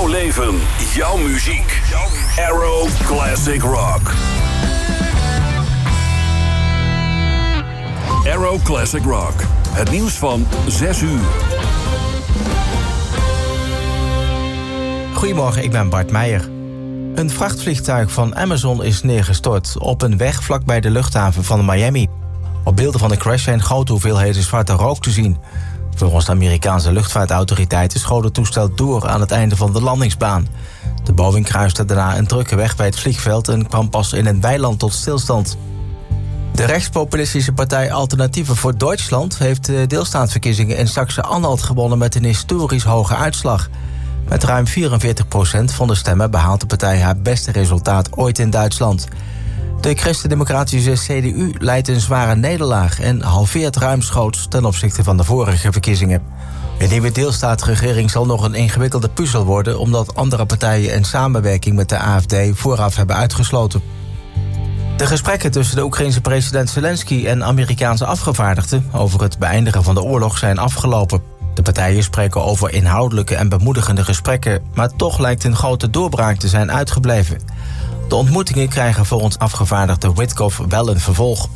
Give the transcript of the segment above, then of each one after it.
Jouw leven, jouw muziek. Arrow Classic Rock. Arrow Classic Rock. Het nieuws van 6 uur. Goedemorgen, ik ben Bart Meijer. Een vrachtvliegtuig van Amazon is neergestort op een weg vlakbij de luchthaven van Miami. Op beelden van de crash zijn grote hoeveelheden zwarte rook te zien. Volgens de Amerikaanse luchtvaartautoriteiten schoot het toestel door aan het einde van de landingsbaan. De Boeing kruiste daarna een drukke weg bij het vliegveld en kwam pas in een weiland tot stilstand. De rechtspopulistische partij Alternatieven voor Duitsland heeft de deelstaatsverkiezingen in Sachsen-Anhalt gewonnen met een historisch hoge uitslag. Met ruim 44% van de stemmen behaalt de partij haar beste resultaat ooit in Duitsland. De christendemocratische CDU leidt een zware nederlaag en halveert ruimschoots ten opzichte van de vorige verkiezingen. Een nieuwe deelstaatregering zal nog een ingewikkelde puzzel worden, omdat andere partijen een samenwerking met de AfD vooraf hebben uitgesloten. De gesprekken tussen de Oekraïense president Zelensky en Amerikaanse afgevaardigden over het beëindigen van de oorlog zijn afgelopen. De partijen spreken over inhoudelijke en bemoedigende gesprekken, maar toch lijkt een grote doorbraak te zijn uitgebleven. De ontmoetingen krijgen volgens afgevaardigde Witkoff wel een vervolg.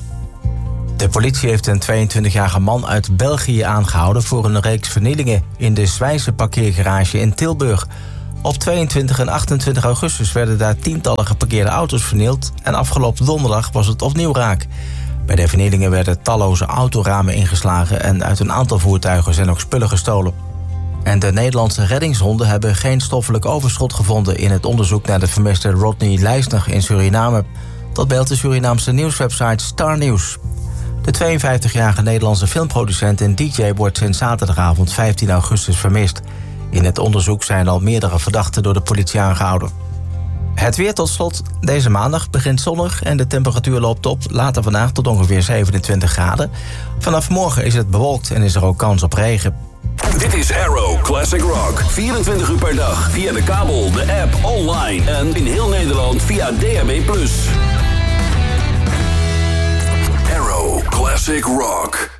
De politie heeft een 22-jarige man uit België aangehouden voor een reeks vernielingen in de Zwijnse parkeergarage in Tilburg. Op 22 en 28 augustus werden daar tientallen geparkeerde auto's vernield en afgelopen donderdag was het opnieuw raak. Bij de vernielingen werden talloze autoramen ingeslagen en uit een aantal voertuigen zijn ook spullen gestolen. En de Nederlandse reddingshonden hebben geen stoffelijk overschot gevonden in het onderzoek naar de vermiste Rodney Leisner in Suriname. Dat meldt de Surinaamse nieuwswebsite Star News. De 52-jarige Nederlandse filmproducent en DJ wordt sinds zaterdagavond 15 augustus vermist. In het onderzoek zijn al meerdere verdachten door de politie aangehouden. Het weer tot slot. Deze maandag begint zonnig en de temperatuur loopt op. Later vandaag tot ongeveer 27 graden. Vanaf morgen is het bewolkt en is er ook kans op regen. Dit is Arrow Classic Rock. 24 uur per dag via de kabel, de app, online en in heel Nederland via DAB+. Arrow Classic Rock.